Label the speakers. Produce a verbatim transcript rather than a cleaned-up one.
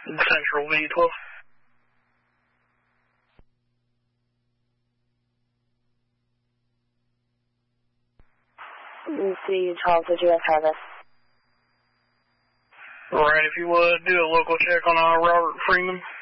Speaker 1: Central V twelve.
Speaker 2: See Charles, would you have service?
Speaker 1: Alright, if you would, do a local check on uh, Robert Freeman.